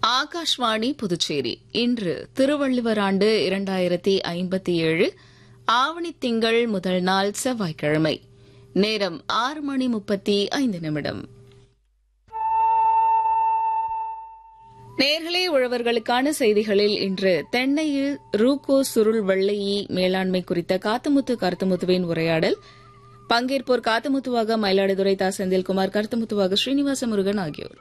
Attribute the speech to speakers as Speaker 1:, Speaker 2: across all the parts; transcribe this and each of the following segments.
Speaker 1: ஆகாஷ்வாணி புதுச்சேரி. இன்று திருவள்ளுவர் ஆண்டு 2057 ஆவணி திங்கள் முதல் நாள் செவ்வாய்க்கிழமை. நேரம் 6:35. நேர்களே, உழவர்களுக்கான செய்திகளில் இன்று தென்னையில் ரூகோ சுருள் வெள்ளையி மேலாண்மை குறித்த காத்தமுத்து கருத்துமுத்துவின் உரையாடல். பங்கேற்போர் காத்தமுத்துவாக மயிலாடுதுறை தா. செந்தில்குமார், கருத்துமுத்துவாக ஸ்ரீனிவாச முருகன் ஆகியோர்.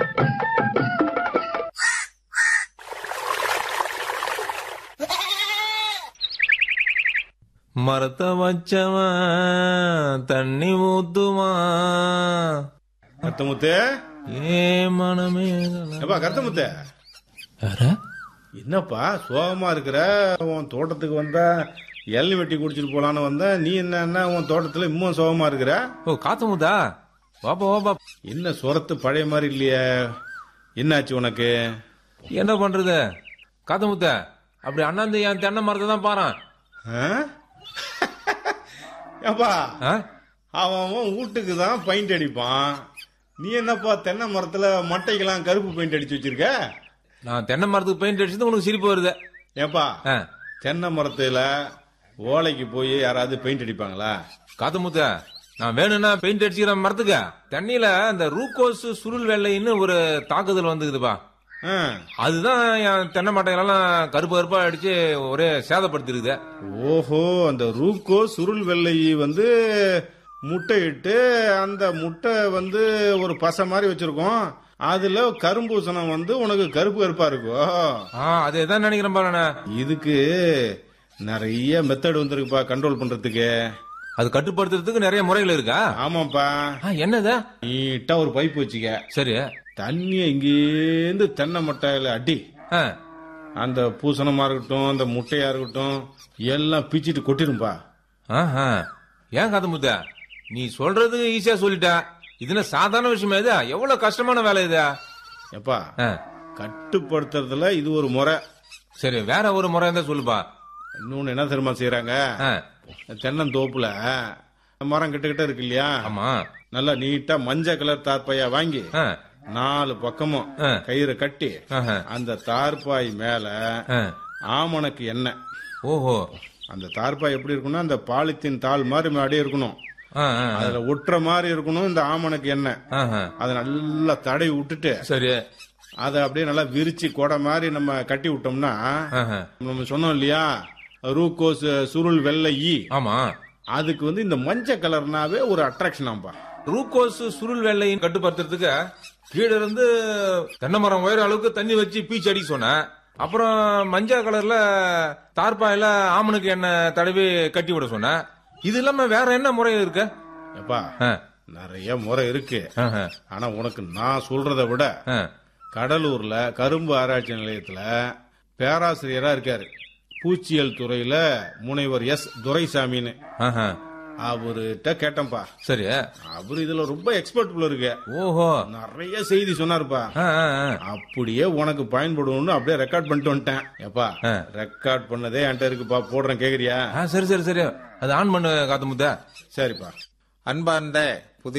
Speaker 2: மரத்த வச்சவன் தண்ணி ஊத்துமா
Speaker 3: கருத்தமுத்து.
Speaker 2: ஏ மனமே.
Speaker 3: ஏப்பா கருத்தமுத்து, என்னப்பா சோகமா இருக்கிற? உன் தோட்டத்துக்கு வந்தா எள்ளி வெட்டி குடிச்சிட்டு போலான்னு வந்த, நீ என்ன உன் தோட்டத்துல இன்னும் சோகமா இருக்கிற?
Speaker 2: ஓ காத்தமுத்தா, வாப்பா வாப்பா.
Speaker 3: என்ன சொரத்து பழைய மாதிரி இல்லையே, என்னாச்சு உனக்கு?
Speaker 2: என்ன பண்றது காத்தமுத்த, அப்படி அண்ணாந்து என் தென்னை மரத்தை தான் பாறான்.
Speaker 3: ஏப்பா அவன் வீட்டுக்கு தான் பெயிண்ட் அடிப்பான், நீ என்னப்பா தென்னை மரத்துல மட்டைக்கெல்லாம் கருப்பு பெயிண்ட் அடிச்சு வச்சிருக்க?
Speaker 2: நான் தென்னை மரத்துக்கு பெயிண்ட் அடிச்சது உனக்கு சிரிப்பு வருது.
Speaker 3: ஏப்பா தென்னை மரத்துல ஓலைக்கு போய் யாராவது பெயிண்ட் அடிப்பாங்களா?
Speaker 2: காத்தமுத்த, நான் வேணும்னா பெயிண்ட் அடிச்சுக்கிற மரத்துக்கு தண்ணியில இந்த ரூகோஸ் சுருள் வெள்ளைன்னு ஒரு தாக்குதல் வந்துக்குதுப்பா. அதுதான் என் தென்னை மட்டைகளெல்லாம் கருப்பு கருப்பா அடிச்சு ஒரே சேதப்படுத்திருக்குது.
Speaker 3: ஓஹோ, அந்த ரூகோ சுருள் வெள்ளை வந்து முட்டை இட்டு அந்த முட்டை வந்து ஒரு பசை மாதிரி வச்சிருக்கோம், அதுல கரும்பூசணம் வந்து உனக்கு கருப்பு கருப்பா இருக்கும்.
Speaker 2: அதேதான் நினைக்கிறேன் பாரு.
Speaker 3: இதுக்கு நிறைய மெத்தட் வந்துருக்குப்பா கண்ட்ரோல் பண்றதுக்கு.
Speaker 2: அது கட்டுப்படுத்துறதுக்கு நிறைய முறைகள் இருக்கா?
Speaker 3: ஆமாப்பா.
Speaker 2: என்னது?
Speaker 3: நீட்டா ஒரு பைப் வச்சுக்க.
Speaker 2: சரி.
Speaker 3: தண்ணிய இங்கேருந்து தென்னை மட்டையில அடி, அந்த பூசணமா இருக்கட்டும் அந்த முட்டையா இருக்கட்டும் எல்லாம் பிச்சிட்டு கொட்டிரும்பா.
Speaker 2: ஏன் காத்தமுத்த, நீ சொல்றது ஈஸியா சொல்லிட்ட, இதுல சாதாரண விஷயமா? இது எவ்வளவு கஷ்டமான வேலை இது.
Speaker 3: எப்பா கட்டுப்படுத்துறதுல இது ஒரு முறை.
Speaker 2: சரி, வேற ஒரு முறை இருந்தா சொல்லுப்பா.
Speaker 3: இன்னொன்னு என்ன தெரியுமா செய்யறாங்க? தென்னந்தோப்புல மரம் கிட்ட இருக்கு இல்லையா?
Speaker 2: ஆமா.
Speaker 3: நல்லா நீட்டா மஞ்சள் கலர் தார்பாயா வாங்கி 4 பக்கமும் கயிறு கட்டி அந்த தார்பாய் மேல ஆமணக்கு எண்ணெய்.
Speaker 2: ஓஹோ.
Speaker 3: அந்த தார்பாய் எப்படி இருக்கும்னா அந்த பாலித்தீன் தாள் மாதிரி அப்படியே இருக்கணும், அதுல ஒட்டுற மாதிரி இருக்கணும் இந்த ஆமணக்கு எண்ணெய். அதை நல்லா தடவி விட்டுட்டு
Speaker 2: சரி
Speaker 3: அதை அப்படியே நல்லா விரிச்சு கொடை மாதிரி நம்ம கட்டி விட்டோம்னா, நம்ம சொன்னோம் இல்லையா ரூகோ சுருள் வெள்ளையி,
Speaker 2: ஆமா,
Speaker 3: அதுக்கு வந்து இந்த மஞ்சள் கலர்னாவே ஒரு அட்ராக்ஷன் ஆம்பா.
Speaker 2: ரூகோஸ் சுருள் வெள்ளையும் கட்டுப்படுத்துறதுக்கு கீழே இருந்து தென்னை மரம் உயர அளவுக்கு தண்ணி வச்சு பீச்சு அடிக்க சொன்ன. அப்புறம் மஞ்சள் கலர்ல தார்பாயில ஆமனுக்கு எண்ணெய் தடவி கட்டி விட சொன்ன. இது இல்லாம வேற என்ன முறை இருக்கு?
Speaker 3: எப்பா நிறைய முறை இருக்கு. ஆனா உனக்கு நான் சொல்றதை விட கடலூர்ல கரும்பு ஆராய்ச்சி நிலையத்துல பேராசிரியரா இருக்காரு, பூச்சியல் துறையில முனைவர் எஸ் துரைசாமின்னு. அவர்கிட்ட கேட்டேன்பா.
Speaker 2: சரி.
Speaker 3: அவரு இதுல ரொம்ப எக்ஸ்பர்ட் போல இருக்கு.
Speaker 2: ஓஹோ.
Speaker 3: நிறைய செய்தி சொன்னாருப்பா. அப்படியே உனக்கு பயன்படும்னு அப்படியே ரெக்கார்ட் பண்ணிட்டு வந்துட்டேன். எப்பா ரெக்கார்ட் பண்ணதே என்கிட்ட இருக்குப்பா, போடுறேன், கேக்குறியா?
Speaker 2: சரி சரி சரி, அது ஆன் பண்ணு காத்தமுத்த.
Speaker 3: சரிப்பா.
Speaker 4: அன்பார்ந்த